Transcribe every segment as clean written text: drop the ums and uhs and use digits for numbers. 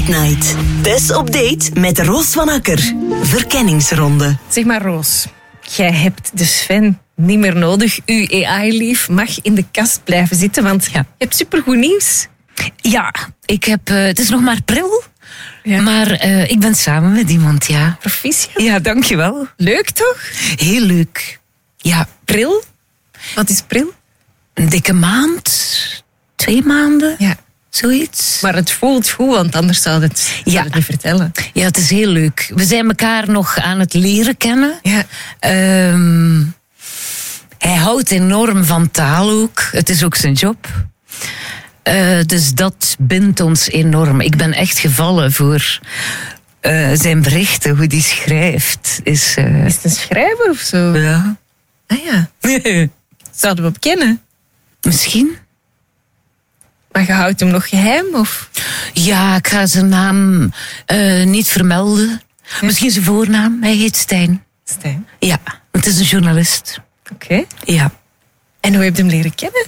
Date Night. Tess op date met Roos van Akker. Verkenningsronde. Zeg maar Roos, jij hebt de Sven niet meer nodig. Uw AI-lief mag in de kast blijven zitten, want je hebt supergoed nieuws. Ja, het is nog maar pril. Ja. Maar ik ben samen met iemand, ja. Proficiat. Ja, dankjewel. Leuk toch? Heel leuk. Ja, Pril? Wat is pril? een dikke maand, 2 maanden, Ja. zoiets. Maar het voelt goed, want anders zou het niet vertellen. Ja, het is heel leuk. We zijn elkaar nog aan het leren kennen. Ja. Hij houdt enorm van taal ook. Het is ook zijn job. Dus dat bindt ons enorm. Ik ben echt gevallen voor zijn berichten, hoe die schrijft. Is het een schrijver of zo? Ja. Ah ja. Zouden we hem kennen? Misschien. Maar je houdt hem nog geheim, of? Ja, ik ga zijn naam niet vermelden. Misschien zijn voornaam. Hij heet Stijn. Stijn. Ja, het is een journalist. Oké. Ja. En hoe heb je hem leren kennen?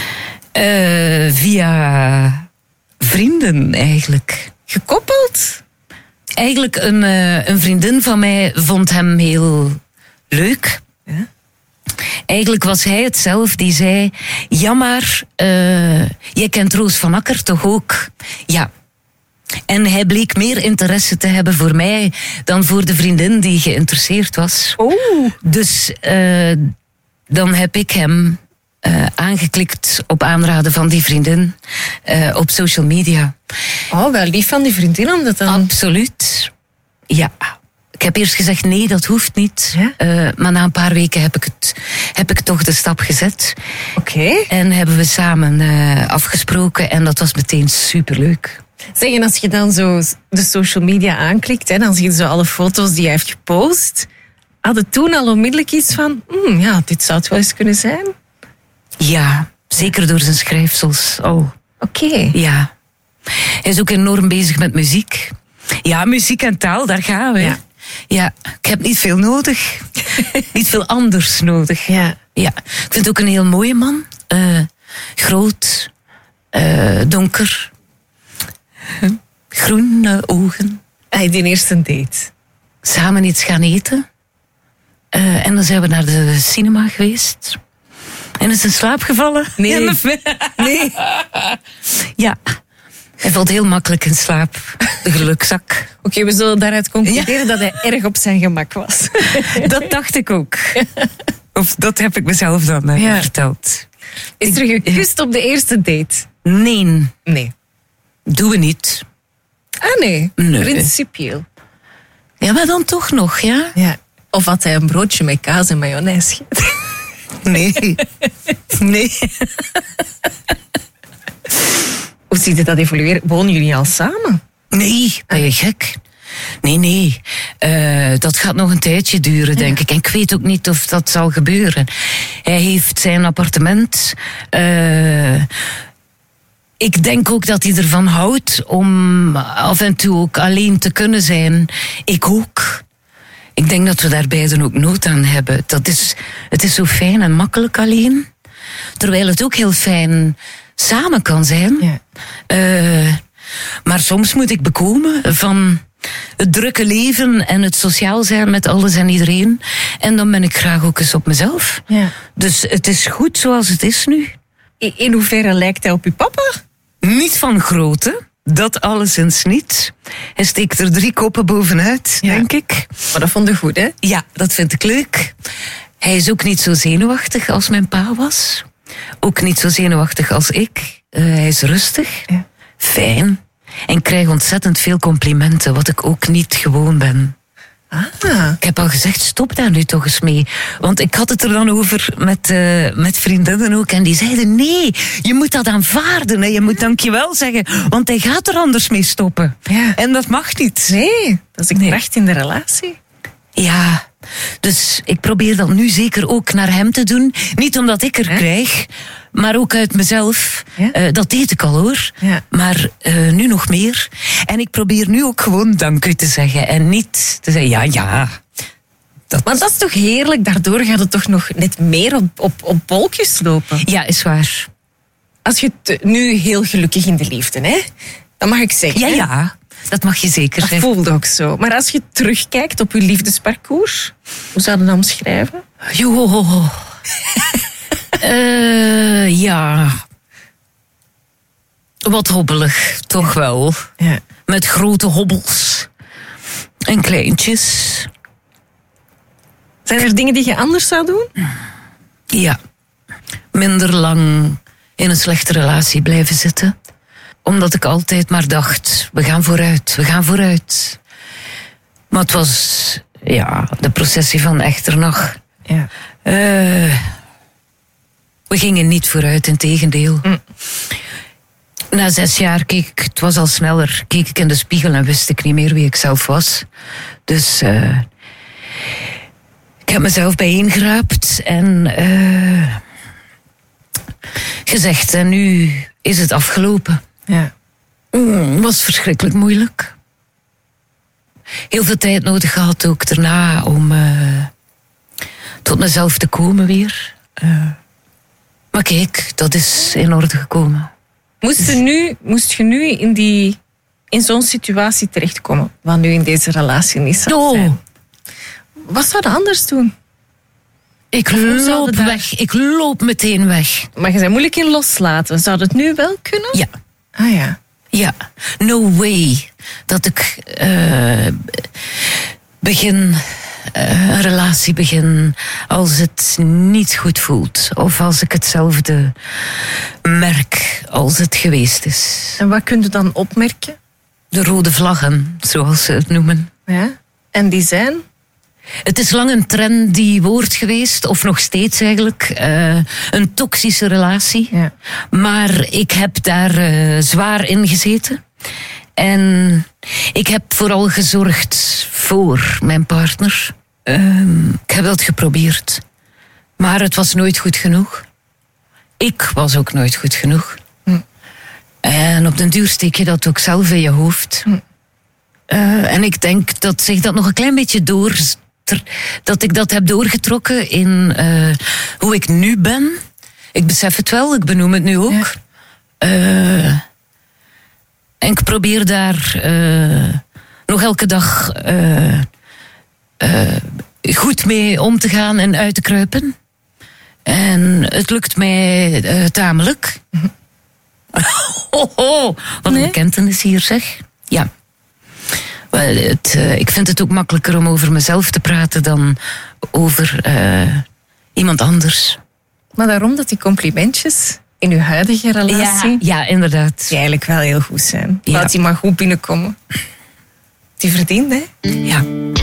Via vrienden eigenlijk. Gekoppeld? Eigenlijk een vriendin van mij vond hem heel leuk. Ja. Eigenlijk was hij het zelf die zei... Ja, maar jij kent Roos van Akker toch ook? Ja. En hij bleek meer interesse te hebben voor mij... dan voor de vriendin die geïnteresseerd was. Oh. Dus dan heb ik hem aangeklikt op aanraden van die vriendin... op social media. Oh, wel lief van die vriendin om dat dan... Absoluut. Ja. Ik heb eerst gezegd, nee, dat hoeft niet. Ja? Maar na een paar weken heb ik toch de stap gezet. Oké. En hebben we samen afgesproken. En dat was meteen superleuk. Zeg, en als je dan zo de social media aanklikt, hè, dan zie je zo alle foto's die hij heeft gepost. Had het toen al onmiddellijk iets van... ja, dit zou het wel eens kunnen zijn? Ja, zeker door zijn schrijfsels. Oh, Oké. ja. Hij is ook enorm bezig met muziek. Ja, muziek en taal, daar gaan we. Ja. Ja, ik heb niet veel nodig. Niet veel anders nodig. Ja. Ja, ik vind het ook een heel mooie man. Groot, donker, groene ogen. Hij die eerste date. Samen iets gaan eten. En dan zijn we naar de cinema geweest. En is in slaap gevallen. Nee. Nee. Ja, hij valt heel makkelijk in slaap. De gelukzak. Oké, we zullen daaruit concluderen dat hij erg op zijn gemak was. Dat dacht ik ook. Of dat heb ik mezelf dan verteld. Is er gekust op de eerste date? Nee, Nee. doen we niet. Ah, nee. Nee. Principieel. Ja, maar dan toch nog, ja? Ja. Of had hij een broodje met kaas en mayonaise gegeten? Nee. Nee. Hoe ziet het dat evolueren? Wonen jullie al samen? Nee, ben je gek? Nee. Dat gaat nog een tijdje duren, denk ik. En ik weet ook niet of dat zal gebeuren. Hij heeft zijn appartement. Ik denk ook dat hij ervan houdt om af en toe ook alleen te kunnen zijn. Ik ook. Ik denk dat we daar beiden ook nood aan hebben. Het is zo fijn en makkelijk alleen. Terwijl het ook heel fijn samen kan zijn. Ja. Maar soms moet ik bekomen van het drukke leven en het sociaal zijn met alles en iedereen. En dan ben ik graag ook eens op mezelf. Ja. Dus het is goed zoals het is nu. In hoeverre lijkt hij op uw papa? Niet van grootte, dat alleszins niet. Hij steekt er 3 koppen bovenuit, denk ik. Maar dat vond je goed, hè? Ja, dat vind ik leuk. Hij is ook niet zo zenuwachtig als mijn pa was. Ook niet zo zenuwachtig als ik. Hij is rustig, fijn. En krijgt ontzettend veel complimenten, wat ik ook niet gewoon ben. Ah. Ik heb al gezegd, stop daar nu toch eens mee. Want ik had het er dan over met vriendinnen ook. En die zeiden, nee, je moet dat aanvaarden. En je moet dankjewel zeggen, want hij gaat er anders mee stoppen. Ja. En dat mag niet. Nee, dat is een kracht in de relatie. Ja, dus ik probeer dat nu zeker ook naar hem te doen. Niet omdat ik er krijg, maar ook uit mezelf. Ja. Dat deed ik al hoor. Ja. Maar nu nog meer. En ik probeer nu ook gewoon dank u te zeggen. En niet te zeggen, ja. Maar dat is toch heerlijk? Daardoor gaat het toch nog net meer op wolkjes lopen. Ja, is waar. Als je nu heel gelukkig in de liefde, hè? Dan mag ik zeggen. Ja. dat mag je zeker Dat zeggen. voelde ook zo. Maar als je terugkijkt op je liefdesparcours, hoe zou je dat omschrijven? Jo. Ja. Wat hobbelig, toch wel. Ja. Met grote hobbels. En kleintjes. Zijn er dingen die je anders zou doen? Ja. Minder lang in een slechte relatie blijven zitten. Omdat ik altijd maar dacht, we gaan vooruit. Maar het was, de processie van Echternach. Ja. We gingen niet vooruit, integendeel. Na 6 jaar het was al sneller, keek ik in de spiegel en wist ik niet meer wie ik zelf was. Dus ik heb mezelf bijeengeraapt en gezegd, en nu is het afgelopen. Ja. Was verschrikkelijk moeilijk. Heel veel tijd nodig gehad ook daarna om tot mezelf te komen weer. Maar kijk, dat is in orde gekomen. Moest je nu in zo'n situatie terechtkomen, wat nu in deze relatie niet zou zijn? Wat zou je anders doen? Ik loop weg. Ik loop meteen weg. Maar je bent moeilijk in loslaten. Zou dat nu wel kunnen? Ja. Ah ja. Ja, no way dat ik een relatie begin als het niet goed voelt. Of als ik hetzelfde merk als het geweest is. En wat kun je dan opmerken? De rode vlaggen, zoals ze het noemen. Ja. En die zijn? Het is lang een trendy woord geweest, of nog steeds eigenlijk, een toxische relatie. Ja. Maar ik heb daar zwaar in gezeten. En ik heb vooral gezorgd voor mijn partner. Ik heb dat geprobeerd. Maar het was nooit goed genoeg. Ik was ook nooit goed genoeg. En op den duur steek je dat ook zelf in je hoofd. En ik denk dat zich dat nog een klein beetje dat ik dat heb doorgetrokken in hoe ik nu ben. Ik besef het wel, ik benoem het nu ook. Ja. En ik probeer daar nog elke dag goed mee om te gaan en uit te kruipen. En het lukt mij tamelijk. Wat een bekentenis hier, zeg. Ja. Ik vind het ook makkelijker om over mezelf te praten dan over iemand anders. Maar daarom dat die complimentjes in uw huidige relatie... Ja, inderdaad. Die eigenlijk wel heel goed zijn. Ja. Laat die maar goed binnenkomen. Die verdient, hè? Ja.